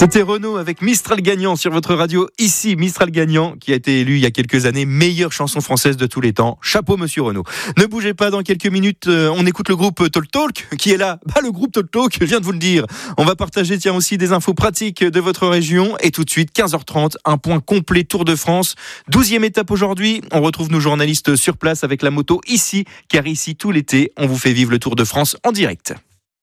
C'était Renaud avec Mistral Gagnant sur votre radio. Ici, Mistral Gagnant, qui a été élu il y a quelques années meilleure chanson française de tous les temps. Chapeau, monsieur Renaud. Ne bougez pas, dans quelques minutes, on écoute le groupe Talk Talk, qui est là. Le groupe Talk Talk, je viens de vous le dire. On va partager, aussi des infos pratiques de votre région. Et tout de suite, 15h30, un point complet Tour de France. 12e étape aujourd'hui. On retrouve nos journalistes sur place avec la moto ici, car ici, tout l'été, on vous fait vivre le Tour de France en direct.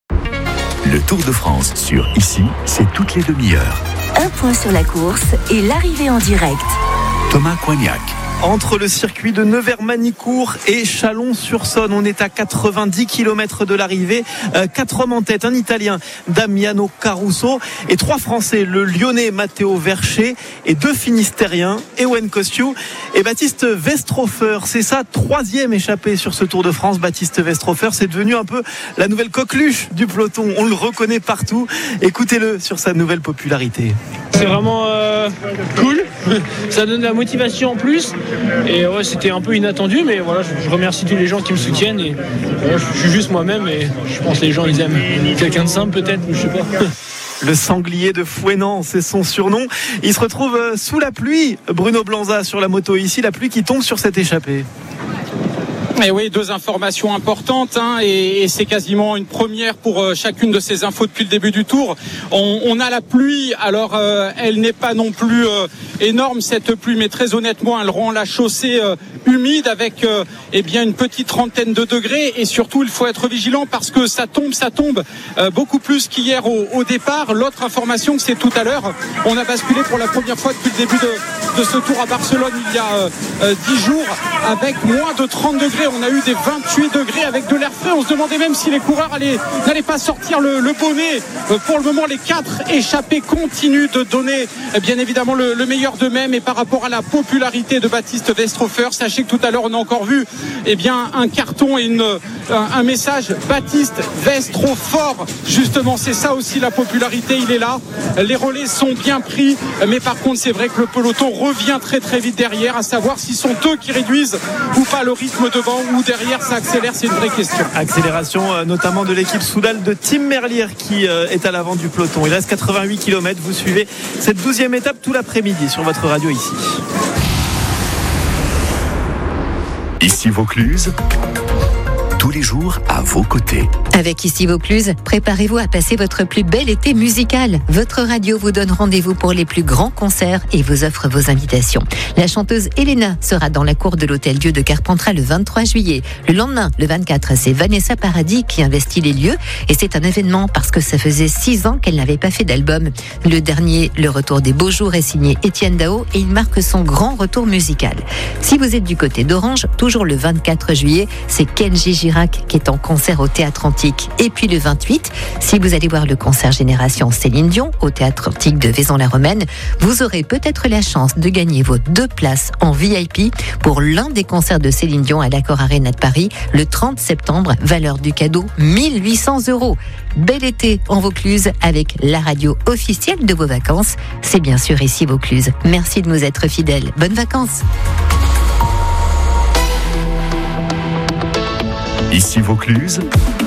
Le Tour de France sur Ici, c'est toutes les demi-heures. Un point sur la course et l'arrivée en direct. Thomas Coignac. Entre le circuit de Nevers-Manicourt et Chalon-sur-Saône, on est à 90 km de l'arrivée. 4 hommes en tête, un Italien, Damiano Caruso, et 3 Français, le Lyonnais Matteo Verché, et 2 Finistériens, Ewen Kosciu et Baptiste Westrofer. C'est sa 3e échappée sur ce Tour de France. Baptiste Westrofer, c'est devenu un peu la nouvelle coqueluche du peloton. On le reconnaît partout. Écoutez-le sur sa nouvelle popularité. C'est vraiment cool, ça donne de la motivation en plus. Et ouais, c'était un peu inattendu, mais voilà, je remercie tous les gens qui me soutiennent. Et voilà, je suis juste moi-même, et je pense que les gens ils aiment quelqu'un de simple peut-être, je sais pas. Le sanglier de Fouesnant, c'est son surnom. Il se retrouve sous la pluie, Bruno Blanza sur la moto ici, la pluie qui tombe sur cette échappée. Et oui, 2 informations importantes, et c'est quasiment une première pour chacune de ces infos depuis le début du tour. On a la pluie, alors elle n'est pas non plus énorme cette pluie, mais très honnêtement elle rend la chaussée humide avec une petite trentaine de degrés, et surtout il faut être vigilant parce que ça tombe beaucoup plus qu'hier au départ. L'autre information, c'est tout à l'heure, on a basculé pour la première fois depuis le début de ce tour à Barcelone il y a 10 jours avec moins de 30 degrés. On a eu des 28 degrés avec de l'air frais. On se demandait même si les coureurs n'allaient pas sortir le bonnet. Pour le moment, les 4 échappés continuent de donner bien évidemment le meilleur d'eux-mêmes. Et par rapport à la popularité de Baptiste Westrofer, sachez que tout à l'heure on a encore vu un carton et un message Baptiste Westrofer. Justement, c'est ça aussi la popularité, il est là. Les relais sont bien pris, mais par contre c'est vrai que le peloton revient très très vite derrière, à savoir s'ils sont eux qui réduisent ou pas le rythme devant, ou derrière ça accélère, c'est une vraie question. Accélération notamment de l'équipe Soudal de Tim Merlier qui est à l'avant du peloton. Il reste 88 km, vous suivez cette 12e étape tout l'après-midi sur votre radio ici. Ici Vaucluse, tous les jours à vos côtés. Avec Ici Vaucluse, préparez-vous à passer votre plus bel été musical. Votre radio vous donne rendez-vous pour les plus grands concerts et vous offre vos invitations. La chanteuse Elena sera dans la cour de l'Hôtel-Dieu de Carpentras le 23 juillet. Le lendemain, le 24, c'est Vanessa Paradis qui investit les lieux, et c'est un événement parce que ça faisait 6 ans qu'elle n'avait pas fait d'album. Le dernier, Le Retour des Beaux Jours, est signé Étienne Dao et il marque son grand retour musical. Si vous êtes du côté d'Orange, toujours le 24 juillet, c'est Kenji Girac qui est en concert au Théâtre Antique. Et puis le 28, si vous allez voir le concert Génération Céline Dion au Théâtre Antique de Vaison-la-Romaine, vous aurez peut-être la chance de gagner vos 2 places en VIP pour l'un des concerts de Céline Dion à l'Accor Arena de Paris le 30 septembre, valeur du cadeau 1 800 €. Bel été en Vaucluse avec la radio officielle de vos vacances. C'est bien sûr Ici Vaucluse. Merci de nous être fidèles. Bonnes vacances. Ici Vaucluse,